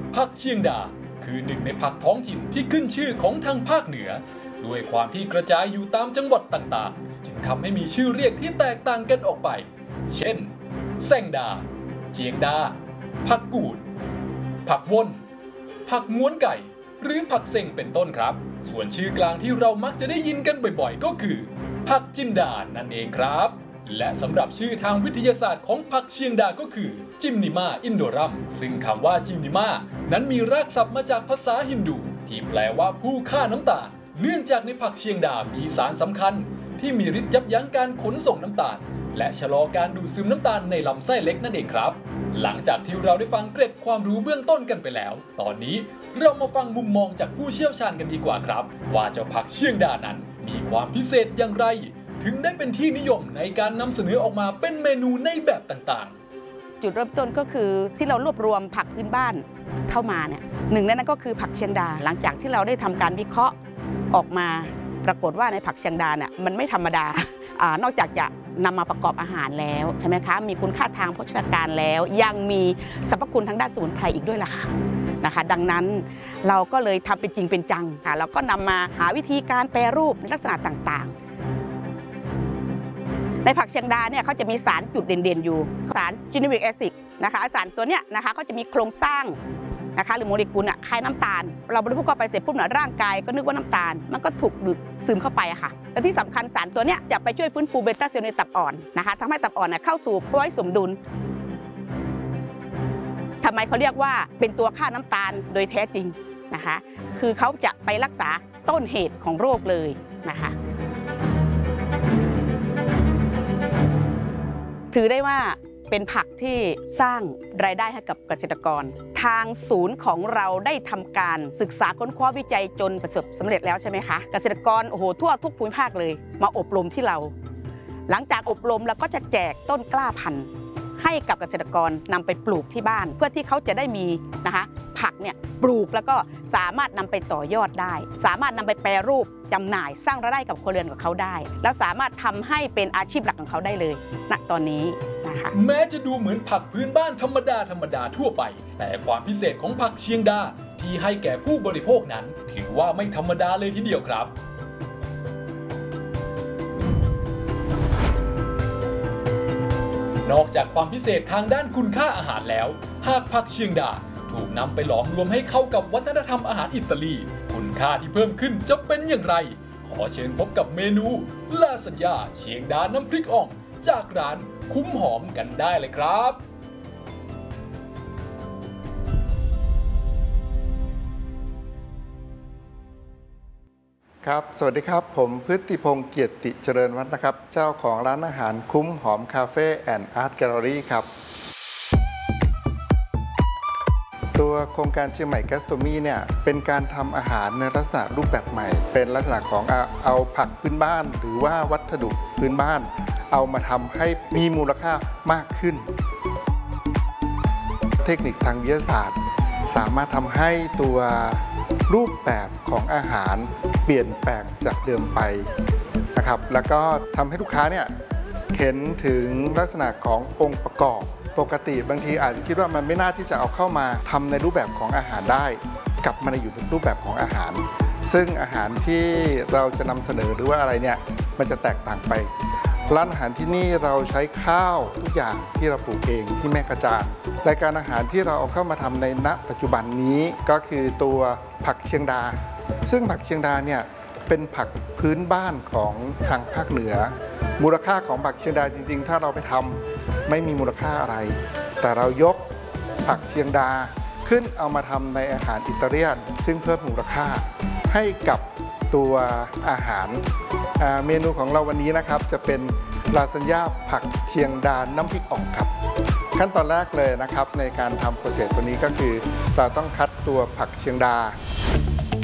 ผักเชียงดาคือหนึ่งในผักท้องถิ่นที่ขึ้นชื่อของทางภาคเหนือด้วยความที่กระจายอยู่ตามจังหวัดต่างๆจึงทำให้มีชื่อเรียกที่แตกต่างกันออกไปเช่นแซงดาเจียงดาผักกูดผักว่นผักม้วนไก่หรือผักเซ็งเป็นต้นครับส่วนชื่อกลางที่เรามักจะได้ยินกันบ่อยๆก็คือผักจินดานั่นเองครับและสำหรับชื่อทางวิทยาศาสตร์ของผักเชียงดาก็คือจิมนิมาอินโดรัมซึ่งคำว่าจิมนิมานั้นมีรากศัพท์มาจากภาษาฮินดูที่แปลว่าผู้ฆ่าน้ำตาลเนื่องจากในผักเชียงดามีสารสำคัญที่มีฤทธิ์ยับยั้งการขนส่งน้ำตาลและชะลอการดูดซึมน้ำตาลในลำไส้เล็กนั่นเองครับหลังจากที่เราได้ฟังเกร็ดความรู้เบื้องต้นกันไปแล้วตอนนี้เรามาฟังมุมมองจากผู้เชี่ยวชาญกันดีกว่าครับว่าเจ้าผักเชียงดานั้นมีความพิเศษอย่างไรถึงได้เป็นที่นิยมในการนำเสนอออกมาเป็นเมนูในแบบต่างๆจุดเริ่มต้นก็คือที่เรารวบรวมผักพื้นบ้านเข้ามาเนี่ยหนึ่งในนั้นก็คือผักเชียงดาหลังจากที่เราได้ทำการวิเคราะห์ออกมาปรากฏว่าในผักเชียงดาเนี่ยมันไม่ธรรมดานอกจากจะนำมาประกอบอาหารแล้วใช่ไหมคะมีคุณค่าทางโภชนาการแล้วยังมีสรรพคุณทางด้านสมุนไพรอีกด้วยล่ะค่ะนะคะดังนั้นเราก็เลยทำเป็นจริงเป็นจังค่ะแล้วก็นำมาหาวิธีการแปรรูปในลักษณะต่างๆในผักเชียงดาเนี่ยเขาจะมีสารจุดเด่นๆอยู่สารจินิวิกแอซิดนะคะสารตัวเนี้ยนะคะเขาจะมีโครงสร้างนะคะหรือโมเลกุลคล้ายน้ำตาลเราบริโภคเข้าไปเสร็จปุ๊บร่างกายก็นึกว่าน้ำตาลมันก็ถูกดูดซึมเข้าไปอะค่ะและที่สำคัญสารตัวเนี้ยจะไปช่วยฟื้นฟูเบต้าเซลล์ในตับอ่อนนะคะทำให้ตับอ่อนเข้าสู่ภาวะสมดุลทำไมเขาเรียกว่าเป็นตัวฆ่าน้ำตาลโดยแท้จริงนะคะคือเขาจะไปรักษาต้นเหตุของโรคเลยนะคะถือได้ว่าเป็นผักที่สร้างรายได้ให้กับเกษตรกรทางศูนย์ของเราได้ทำการศึกษาค้นคว้าวิจัยจนประสบสำเร็จแล้วใช่ไหมคะเกษตรกรทั่วทุกภูมิภาคเลยมาอบรมที่เราหลังจากอบรมเราก็จะแจกต้นกล้าพันธุ์ให้กับเกษตรกรนำไปปลูกที่บ้านเพื่อที่เขาจะได้มีนะคะผักเนี่ยปลูกแล้วก็สามารถนำไปต่อยอดได้สามารถนำไปแปรรูปจำหน่ายสร้างรายได้กับครัวเรือนของเขาได้แล้วสามารถทำให้เป็นอาชีพหลักของเขาได้เลยณตอนนี้นะคะแม้จะดูเหมือนผักพื้นบ้านธรรมดาทั่วไปแต่ความพิเศษของผักเชียงดาที่ให้แก่ผู้บริโภคนั้นถือว่าไม่ธรรมดาเลยทีเดียวครับนอกจากความพิเศษทางด้านคุณค่าอาหารแล้วหากผักเชียงดาถูกนำไปหลอมรวมให้เข้ากับวัฒนธรรมอาหารอิตาลีคุณค่าที่เพิ่มขึ้นจะเป็นอย่างไรขอเชิญพบกับเมนูลาซานญ่าเชียงดาน้ำพริกอ่องจากร้านคุ้มหอมกันได้เลยครับครับสวัสดีครับผมพฤติพงษ์เกียรติเจริญวัฒน์นะครับเจ้าของร้านอาหารคุ้มหอมคาเฟ่แอนด์อาร์ตแกลเลอรี่ครับตัวโครงการเชียงใหม่แกสโตมี่เนี่ยเป็นการทำอาหารในลักษณะรูปแบบใหม่เป็นลักษณะของเอาผักพื้นบ้านหรือว่าวัสดุพื้นบ้านเอามาทำให้มีมูลค่ามากขึ้นเทคนิคทางวิทยาศาสตร์สามารถทำให้ตัวรูปแบบของอาหารเปลี่ยนแปลงจากเดิมไปนะครับแล้วก็ทำให้ลูกค้าเนี่ยเห็นถึงลักษณะขององค์ประกอบปกติบางทีอาจจะคิดว่ามันไม่น่าที่จะเอาเข้ามาทำในรูปแบบของอาหารได้กลับมาอยู่ในรูปแบบของอาหารซึ่งอาหารที่เราจะนำเสนอหรือว่าอะไรเนี่ยมันจะแตกต่างไปร้านอาหารที่นี่เราใช้ข้าวทุกอย่างที่เราปลูกเองที่แม่กระจานรายการอาหารที่เราเอาเข้ามาทำในณปัจจุบันนี้ก็คือตัวผักเชียงดาซึ่งผักเชียงดาเนี่ยเป็นผักพื้นบ้านของทางภาคเหนือมูลค่าของผักเชียงดาจริงๆถ้าเราไปทำไม่มีมูลค่าอะไรแต่เรายกผักเชียงดาขึ้นเอามาทำในอาหารอิตาเลียนซึ่งเพิ่มมูลค่าให้กับตัวอาหารเมนูของเราวันนี้นะครับจะเป็นลาซานญ่าผักเชียงดาน้ำพริกอ่องครับขั้นตอนแรกเลยนะครับในการทำโปรเซสตัวนี้ก็คือเราต้องคัดตัวผักเชียงดา